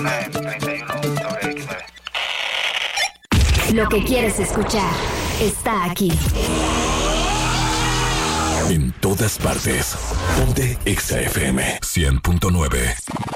zona en 31/X9. Lo que quieres escuchar está aquí. En todas partes. Ponte Exa FM 100.9.